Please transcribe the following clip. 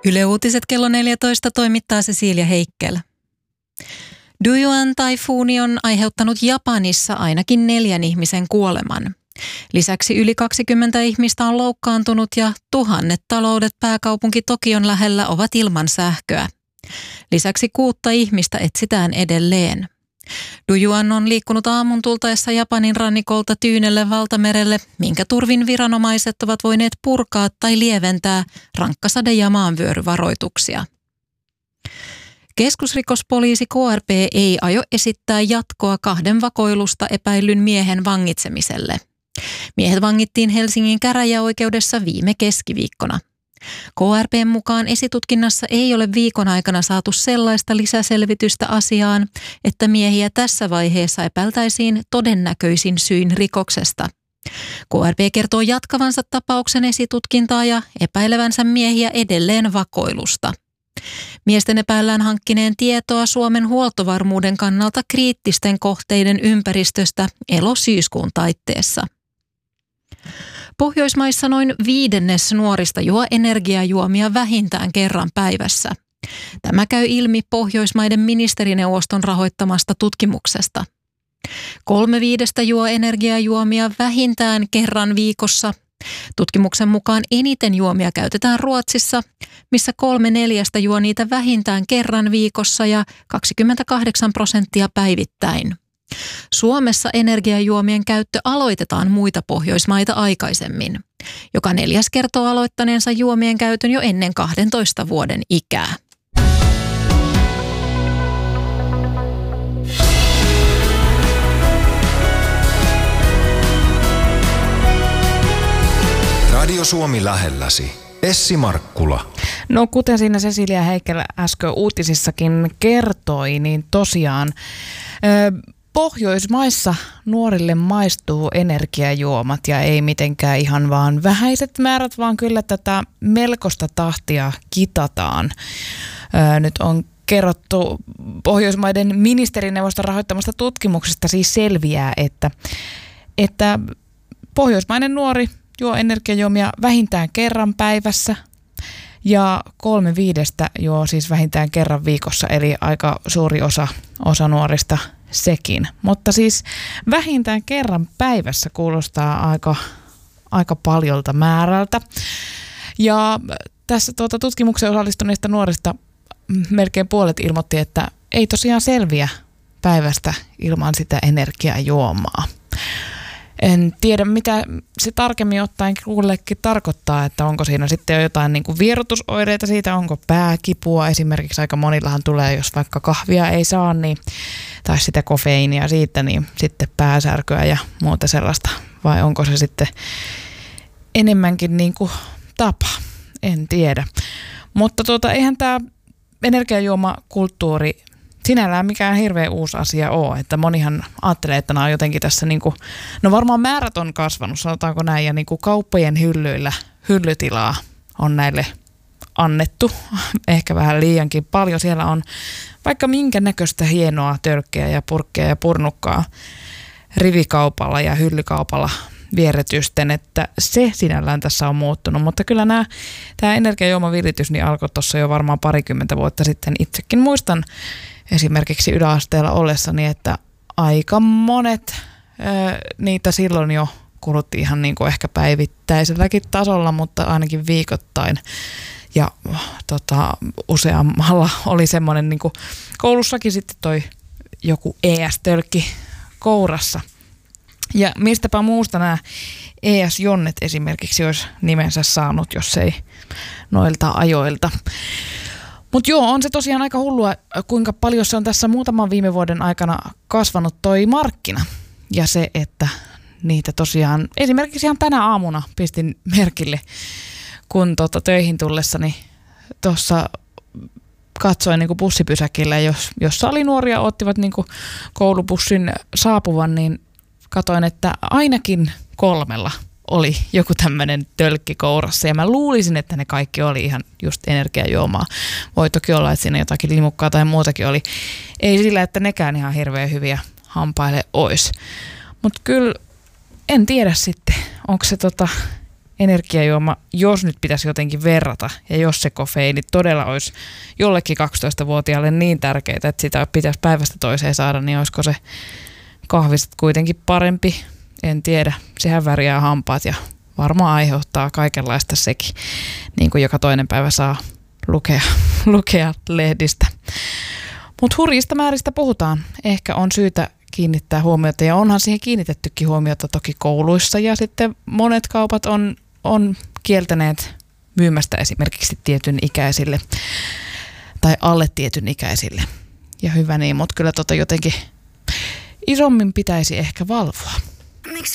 Yle Uutiset kello 14 toimittaa Cecilia Heikkel. Duyuan-taifuuni on aiheuttanut Japanissa ainakin 4 ihmisen kuoleman. Lisäksi yli 20 ihmistä on loukkaantunut ja tuhannet taloudet pääkaupunki Tokion lähellä ovat ilman sähköä. Lisäksi 6 ihmistä etsitään edelleen. Duyuan on liikkunut aamun tultaessa Japanin rannikolta Tyynelle valtamerelle, minkä turvin viranomaiset ovat voineet purkaa tai lieventää rankkasade- ja maanvyöryvaroituksia. Keskusrikospoliisi KRP ei aio esittää jatkoa 2 vakoilusta epäillyn miehen vangitsemiselle. Miehet vangittiin Helsingin käräjäoikeudessa viime keskiviikkona. KRP:n mukaan esitutkinnassa ei ole viikon aikana saatu sellaista lisäselvitystä asiaan, että miehiä tässä vaiheessa epäiltäisiin todennäköisin syin rikoksesta. KRP kertoo jatkavansa tapauksen esitutkintaa ja epäilevänsä miehiä edelleen vakoilusta. Miesten epäillään hankkineen tietoa Suomen huoltovarmuuden kannalta kriittisten kohteiden ympäristöstä elo-syyskuun taitteessa. Pohjoismaissa noin 1/5 nuorista juo energiajuomia vähintään kerran päivässä. Tämä käy ilmi Pohjoismaiden ministerineuvoston rahoittamasta tutkimuksesta. 3/5 juo energiajuomia vähintään kerran viikossa. Tutkimuksen mukaan eniten juomia käytetään Ruotsissa, missä 3/4 juo niitä vähintään kerran viikossa ja 28% päivittäin. Suomessa energiajuomien käyttö aloitetaan muita Pohjoismaita aikaisemmin. Joka 4. kertoo aloittaneensa juomien käytön jo ennen 12 vuoden ikää. Radio Suomi lähelläsi. Essi Markkula. No kuten siinä Cecilia Heikkel äsken uutisissakin kertoi, niin tosiaan Pohjoismaissa nuorille maistuu energiajuomat ja ei mitenkään ihan vaan vähäiset määrät, vaan kyllä tätä melkoista tahtia kitataan. Nyt on kerrottu Pohjoismaiden ministerineuvoston rahoittamasta tutkimuksesta siis selviää, että pohjoismainen nuori juo energiajuomia vähintään kerran päivässä ja 3/5 juo siis vähintään kerran viikossa, eli aika suuri osa nuorista sekin. Mutta siis vähintään kerran päivässä kuulostaa aika paljolta määrältä. Ja tässä tutkimuksen osallistuneista nuorista melkein puolet ilmoitti, että ei tosiaan selviä päivästä ilman sitä energiajuomaa. En tiedä, mitä se tarkemmin ottaen kullekin tarkoittaa, että onko siinä sitten jo jotain niin kuin vierotusoireita siitä, onko pääkipua. Esimerkiksi aika monillahan tulee, jos vaikka kahvia ei saa, niin, tai sitä kofeiinia siitä, niin sitten pääsärkyä ja muuta sellaista. Vai onko se sitten enemmänkin niin tapa? En tiedä. Mutta eihän tämä energiajuomakulttuuri sinällään mikään hirveän uusi asia ole, että monihan ajattelee, että nämä on jotenkin tässä no varmaan määrät on kasvanut, sanotaanko näin, ja kauppojen hyllyillä hyllytilaa on näille annettu, ehkä vähän liiankin paljon. Siellä on vaikka minkä näköistä hienoa tölkkiä ja purkkia ja purnukkaa rivikaupalla ja hyllykaupalla vieretysten, että se sinällään tässä on muuttunut, mutta kyllä tämä energiajuomaviritys niin alkoi tuossa jo varmaan 20 vuotta sitten. Itsekin muistan esimerkiksi yläasteella ollessani, että aika monet niitä silloin jo kulutti ihan ehkä päivittäiselläkin tasolla, mutta ainakin viikoittain. Ja useammalla oli semmoinen koulussakin sitten toi joku ES-tölkki kourassa. Ja mistäpä muusta nämä ES-jonnet esimerkiksi olisi nimensä saanut, jos ei noilta ajoilta. Mutta joo, on se tosiaan aika hullua, kuinka paljon se on tässä muutaman viime vuoden aikana kasvanut toi markkina. Ja se, että niitä tosiaan, esimerkiksi ihan tänä aamuna pistin merkille, kun töihin tullessani tuossa katsoin bussipysäkillä, jossa oli nuoria, ottivat koulubussin saapuvan, niin katoin, että ainakin 3 oli joku tämmöinen tölkki kourassa ja mä luulisin, että ne kaikki oli ihan just energiajuomaa. Voi toki olla, että siinä jotakin limukkaa tai muutakin oli. Ei sillä, että nekään ihan hirveän hyviä hampaille ois. Mutta kyllä en tiedä sitten, onko se energiajuoma, jos nyt pitäisi jotenkin verrata, ja jos se kofeiini todella olisi jollekin 12-vuotiaalle niin tärkeää, että sitä pitäisi päivästä toiseen saada, niin olisiko se kahvista kuitenkin parempi? En tiedä. Sehän värjää hampaat ja varmaan aiheuttaa kaikenlaista sekin, niin kuin joka toinen päivä saa lukea lehdistä. Mutta hurjista määristä puhutaan. Ehkä on syytä kiinnittää huomiota, ja onhan siihen kiinnitettykin huomiota toki kouluissa, ja sitten monet kaupat on kieltäneet myymästä esimerkiksi tietyn ikäisille tai alle tietyn ikäisille. Ja hyvä niin, mutta kyllä jotenkin isommin pitäisi ehkä valvoa.